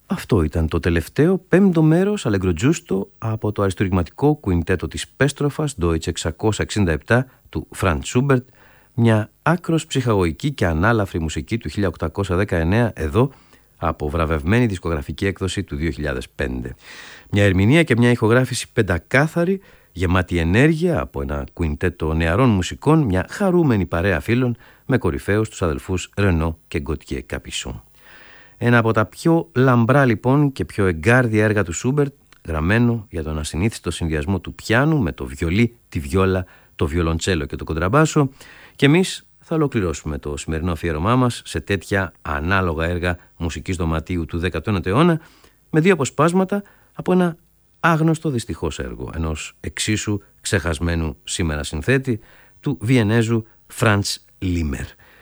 Αυτό ήταν το τελευταίο πέμπτο μέρος Allegro Giusto από το αριστουργηματικό κουιντέτο της Πέστροφας Deutsche 667 του Franz Schubert, μια άκρος ψυχαγωγική και ανάλαφρη μουσική του 1819 εδώ από βραβευμένη δισκογραφική έκδοση του 2005. Μια ερμηνεία και μια ηχογράφηση πεντακάθαρη, γεμάτη ενέργεια από ένα κουιντέτο νεαρών μουσικών, μια χαρούμενη παρέα φίλων με κορυφαίους τους αδελφούς Ρενό και Γκοτιέ Καπισόν. Ένα από τα πιο λαμπρά λοιπόν και πιο εγκάρδια έργα του Σούμπερτ, γραμμένο για τον ασυνήθιστο συνδυασμό του πιάνου με το βιολί, τη βιόλα, το βιολοντσέλο και το κοντραμπάσο, και εμείς θα ολοκληρώσουμε το σημερινό αφιέρωμά μας σε τέτοια ανάλογα έργα μουσικής δωματίου του 19ου αιώνα με δύο αποσπάσματα από ένα άγνωστο δυστυχώς έργο ενός εξίσου ξεχασμένου σήμερα συνθέτη, του Βιενέζου Φραντς Λίμερ,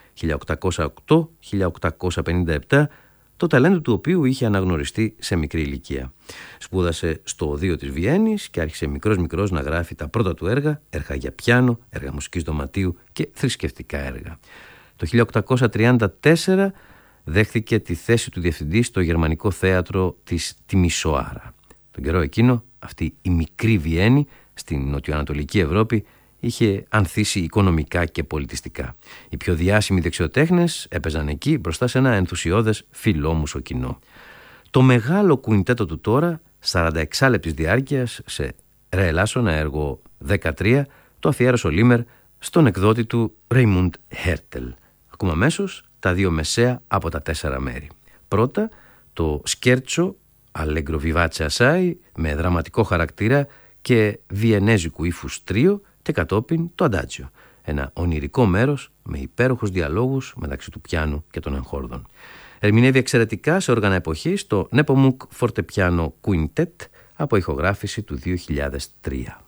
1808-1857, το ταλέντο του οποίου είχε αναγνωριστεί σε μικρή ηλικία. Σπούδασε στο Οδείο της Βιέννης και άρχισε μικρός να γράφει τα πρώτα του έργα για πιάνο, έργα μουσικής δωματίου και θρησκευτικά έργα. Το 1834 δέχθηκε τη θέση του διευθυντή στο γερμανικό θέατρο της Τιμισοάρα. Τον καιρό εκείνο αυτή η μικρή Βιέννη στην νοτιοανατολική Ευρώπη είχε ανθίσει οικονομικά και πολιτιστικά. Οι πιο διάσημοι δεξιοτέχνες έπαιζαν εκεί μπροστά σε ένα ενθουσιώδες φιλόμουσο κοινό. Το μεγάλο κουιντέτο του τώρα, 46 λεπτής διάρκειας, σε ρε ελάσσονα έργο 13, το αφιέρωσε ο Λίμερ στον εκδότη του Ρέιμουντ Χέρτελ. Ακούμε αμέσως τα δύο μεσαία από τα 4 μέρη. Πρώτα το σκέρτσο Allegro vivace assai με δραματικό χαρακτήρα και βιενέζικου ύφους τρίο, και κατόπιν το αντάτσιο, ένα ονειρικό μέρος με υπέροχους διαλόγους μεταξύ του πιάνου και των εγχόρδων. Ερμηνεύει εξαιρετικά σε όργανα εποχής το Nepomuk Fortepiano Quintet από ηχογράφηση του 2003.